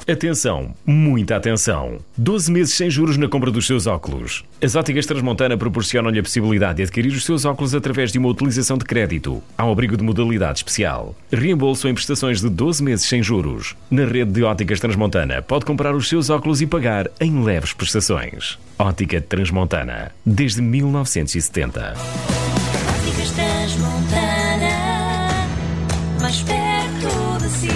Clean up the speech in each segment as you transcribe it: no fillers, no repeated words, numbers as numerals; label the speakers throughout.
Speaker 1: Atenção, muita atenção. 12 meses sem juros na compra dos seus óculos. As Óticas Transmontana proporcionam-lhe a possibilidade de adquirir os seus óculos através de uma utilização de crédito, ao abrigo de modalidade especial. Reembolso em prestações de 12 meses sem juros. Na rede de Óticas Transmontana pode comprar os seus óculos e pagar em leves prestações. Ótica Transmontana, desde 1970.
Speaker 2: Óticas Transmontana, mais perto de si.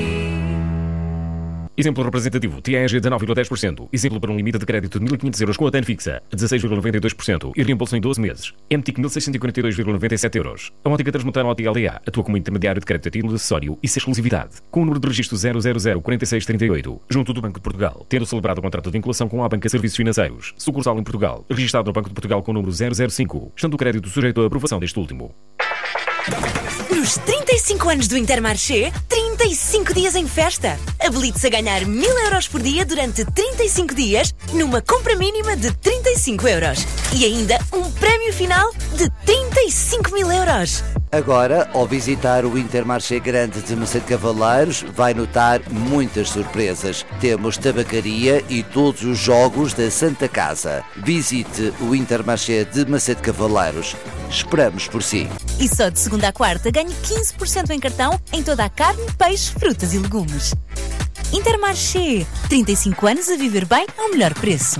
Speaker 1: Exemplo representativo, TAG de 9,10%. Exemplo para um limite de crédito de 1.500 euros com a TAN fixa, 16,92% e reembolso em 12 meses. MTIC 1.642,97 euros. A Ótica Transmontana Ótica LDA atua como intermediário de crédito a título de acessório e sem exclusividade. Com o número de registro 0004638, junto do Banco de Portugal. Tendo celebrado o contrato de vinculação com a Banca Serviços Financeiros. Sucursal em Portugal. Registrado no Banco de Portugal com o número 005. Estando o crédito sujeito à aprovação deste último.
Speaker 3: Nos 35 anos do Intermarché, 35 dias em festa. Habilite-se a ganhar 1.000 euros por dia durante 35 dias, numa compra mínima de 35 euros. E ainda um prémio final de 35.000 euros.
Speaker 4: Agora, ao visitar o Intermarché Grande de Macedo Cavaleiros, vai notar muitas surpresas. Temos tabacaria e todos os jogos da Santa Casa. Visite o Intermarché de Macedo Cavaleiros. Esperamos por si.
Speaker 3: E só de segunda a quarta ganhe 15% em cartão em toda a carne, peixe, frutas e legumes. Intermarché. 35 anos a viver bem ao melhor preço.